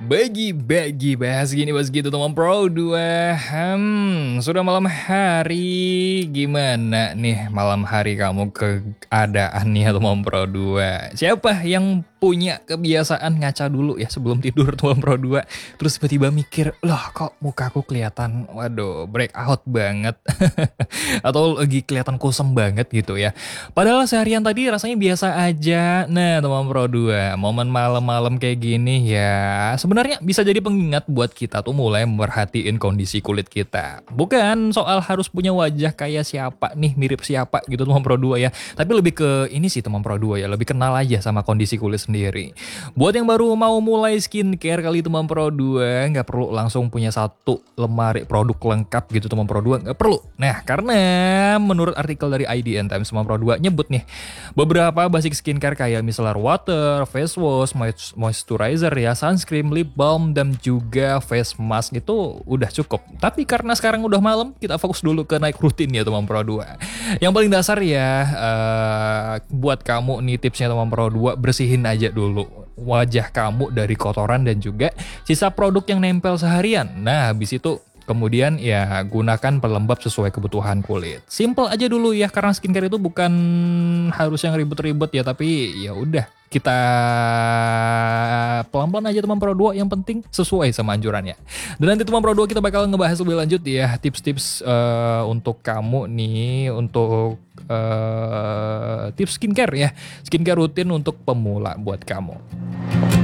Bagi-bagi bahas gini bahas gitu teman Pro 2. Sudah malam hari. Gimana nih malam hari kamu keadaannya teman Pro 2? Siapa yang punya kebiasaan ngaca dulu ya sebelum tidur teman Pro 2? Terus tiba-tiba mikir, loh kok mukaku kelihatan waduh breakout banget. Atau lagi kelihatan kusam banget gitu ya. Padahal seharian tadi rasanya biasa aja. Nah teman Pro 2, momen malam-malam kayak gini ya sebenarnya bisa jadi pengingat buat kita tuh mulai merhatiin kondisi kulit kita. Bukan soal harus punya wajah kayak siapa nih, mirip siapa gitu teman Pro 2 ya. Tapi lebih ke ini sih teman Pro 2 ya, lebih kenal aja sama kondisi kulit sendiri. Buat yang baru mau mulai skincare kali teman Pro 2, nggak perlu langsung punya satu lemari produk lengkap gitu teman Pro 2, nggak perlu. Nah karena menurut artikel dari IDN Times teman Pro 2 nyebut nih, beberapa basic skincare kayak micellar water, face wash, moisturizer ya, sunscreen, lip balm, dan juga face mask itu udah cukup. Tapi karena sekarang udah malam, kita fokus dulu ke naik rutin ya teman Pro 2. Yang paling dasar ya, buat kamu nih tipsnya teman Pro 2, bersihin aja dulu wajah kamu dari kotoran dan juga sisa produk yang nempel seharian. Nah habis itu kemudian ya gunakan pelembab sesuai kebutuhan kulit. Simple aja dulu ya, karena skincare itu bukan harus yang ribet-ribet ya, tapi ya udah kita pelan-pelan aja teman Pro 2, yang penting sesuai sama anjurannya. Dan nanti teman Pro 2 kita bakal ngebahas lebih lanjut ya tips-tips untuk kamu nih, untuk tips skincare ya, skincare rutin untuk pemula buat kamu.